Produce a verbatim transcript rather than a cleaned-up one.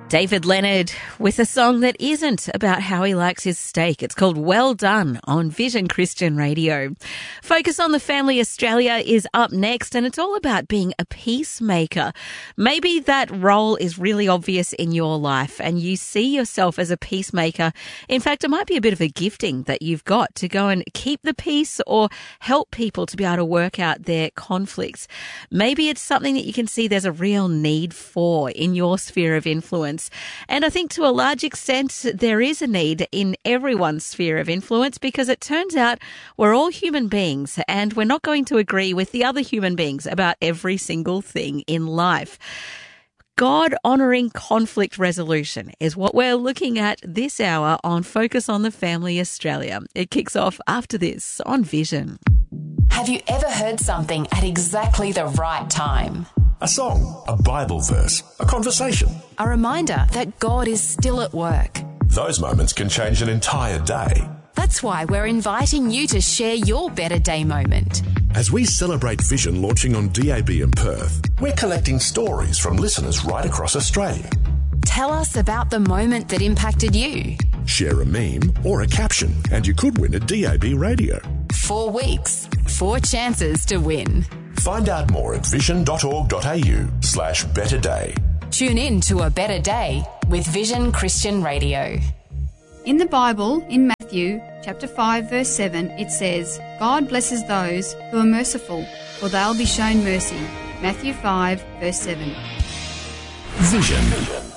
David Leonard with a song that isn't about how he likes his steak. It's called Well Done on Vision Christian Radio. Focus on the Family Australia is up next, and it's all about being a peacemaker. Maybe that role is really obvious in your life and you see yourself as a peacemaker. In fact, it might be a bit of a gifting that you've got to go and keep the peace or help people to be able to work out their conflicts. Maybe it's something that you can see there's a real need for in your sphere of influence. And I think to a large extent, there is a need in everyone's sphere of influence because it turns out we're all human beings and we're not going to agree with the other human beings about every single thing in life. God-honouring conflict resolution is what we're looking at this hour on Focus on the Family Australia. It kicks off after this on Vision. Have you ever heard something at exactly the right time? A song, a Bible verse, a conversation. A reminder that God is still at work. Those moments can change an entire day. That's why we're inviting you to share your better day moment. As we celebrate Vision launching on D A B in Perth, we're collecting stories from listeners right across Australia. Tell us about the moment that impacted you. Share a meme or a caption and you could win a D A B radio. Four weeks, four chances to win. Find out more at vision.org.au slash better day. Tune in to A Better Day with Vision Christian Radio. In the Bible, in Matthew chapter five verse seven, it says, God blesses those who are merciful, for they'll be shown mercy. Matthew five verse seven. Vision.